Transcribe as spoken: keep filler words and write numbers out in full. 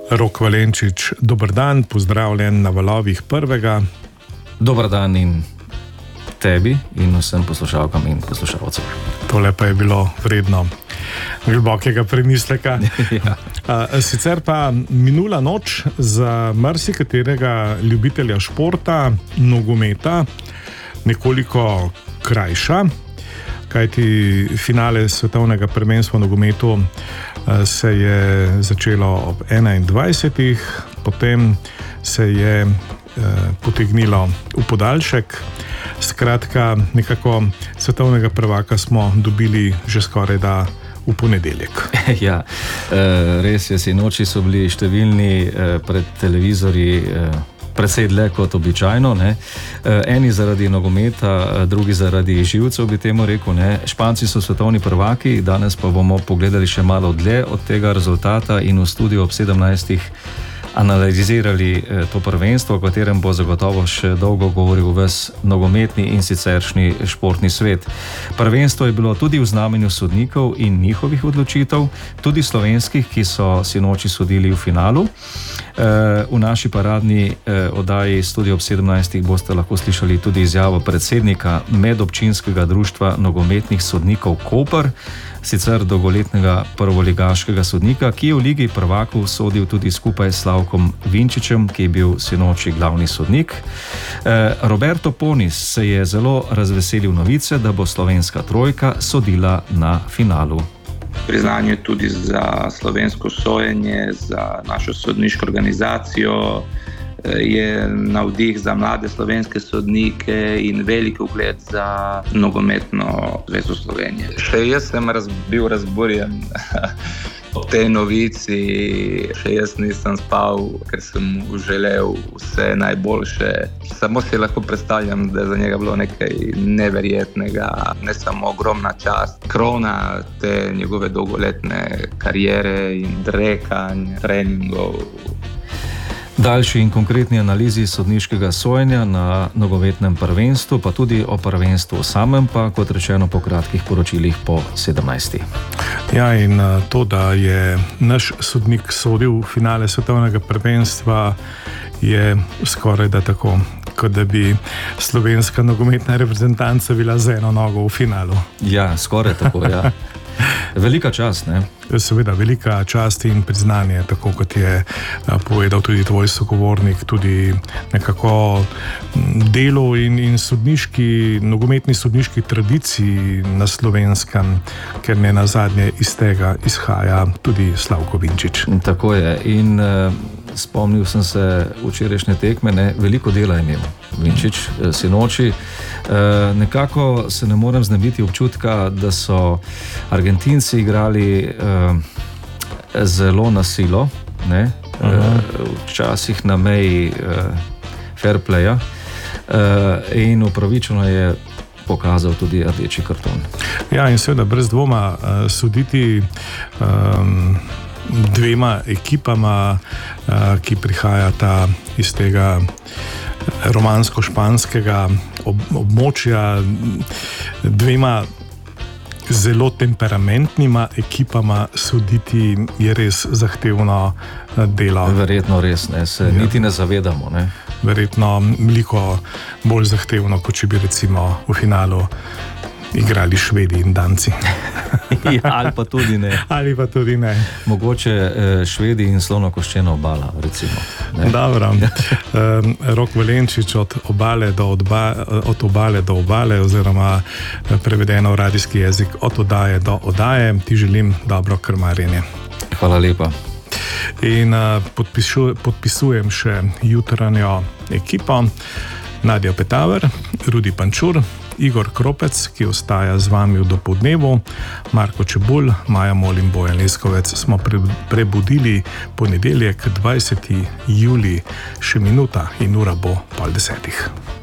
Rok Valenčič, dober dan, pozdravljen na valovih prvega. Dober dan in tebi in vsem poslušalkam in poslušalcem. Tole pa je bilo vredno globokega premisleka. Ja. Sicer pa minula noč za marsikaterega ljubitelja športa, nogometa, nekoliko krajša, kajti finale svetovnega prvenstva v nogometu se je začelo ob enaindvajsetih, potem se je potegnilo v podaljšek. Skratka, nekako svetovnega prvaka smo dobili že skoraj da v ponedeljek. Ja, res je, sinoči so bili številni pred televizorji precej dlje kot običajno, ne. Eni zaradi nogometa, drugi zaradi živcev, bi temu rekel, ne. Španci so svetovni prvaki, danes pa bomo pogledali še malo dlje od tega rezultata in v studiu ob sedemnajstih analizirali to prvenstvo, o katerem bo zagotovo še dolgo govoril ves nogometni in siceršnji športni svet. Prvenstvo je bilo tudi v znamenju sodnikov in njihovih odločitev, tudi slovenskih, ki so sinoči sodili v finalu. V naši paradni oddaji Studio ob sedemnajstih boste lahko slišali tudi izjavo predsednika medobčinskega društva nogometnih sodnikov Koper, sicer dolgoletnega prvoligaškega sodnika, ki je v Ligi prvakov sodil tudi skupaj s Slavkom Vinčičem, ki je bil sinoči glavni sodnik. Roberto Ponis se je zelo razveselil novice, da bo slovenska trojka sodila na finalu. Priznanje tudi za slovensko sojenje, za našo sodniško organizacijo, je navdih za mlade slovenske sodnike in velik ugled za nogometno zvezo Slovenije. Še jaz sem raz, bil razburjen ob tej novici, še jaz nisem spal, ker sem želel vse najboljše. Samo si lahko predstavljam, da je za njega bilo nekaj neverjetnega, ne samo ogromna čast, krona te njegove dolgoletne kariere in drekanj, treningov. Daljši in konkretni analizi sodniškega sojenja na nogometnem prvenstvu, pa tudi o prvenstvu samem, pa kot rečeno po kratkih poročilih po sedemnajstih. Ja, in to, da je naš sodnik sodil v finale svetovnega prvenstva, je skoraj da tako, kot da bi slovenska nogometna reprezentanca bila z eno nogo v finalu. Ja, skoraj tako, ja. Velika čast, ne? Seveda, velika čast in priznanje, tako kot je povedal tudi tvoj sogovornik, tudi nekako delo in, in sodniški, nogometni sodniški tradiciji na Slovenskem, ker ne nazadnje iz tega izhaja tudi Slavko Vinčič. Tako je in uh, spomnil sem se včerajšnje tekme, ne, veliko dela je imel Vinčič sinoči. Uh, nekako se ne morem znebiti občutka, da so Argentinci igrali uh, zelo na silo, ne? uh, včasih na meji uh, fair playa uh, in upravičeno je pokazal tudi rdeči karton. Ja, in seveda brez dvoma uh, soditi um, dvema ekipama, uh, ki prihajata iz tega romansko-španskega ob, območja, dvema zelo temperamentnima ekipama soditi je res zahtevno delo. Verjetno res, ne, se ja. niti ne zavedamo, ne. Verjetno veliko bolj zahtevno, kot če bi recimo v finalu igrali Švedi in Danci. Ja, ali pa tudi ne. Ali pa tudi ne. Mogoče eh, Švedi in slonokoščena obala, recimo. Ne? Dobro. um, Rok Valenčič od obale do, odba, od obale do obale, oziroma prevedeno v radijski jezik od oddaje do oddaje. Ti želim dobro krmarjenje. Hvala lepa. In uh, podpišu, podpisujem še jutranjo ekipo. Nadja Petaver, Rudi Pančur, Igor Kropec, ki ostaja z vami v dopoldnevu, Marko Čebulj, Maja Mol in Bojan Leskovec smo pre, prebudili ponedeljek dvajseti julij, še minuta in ura bo pol desetih.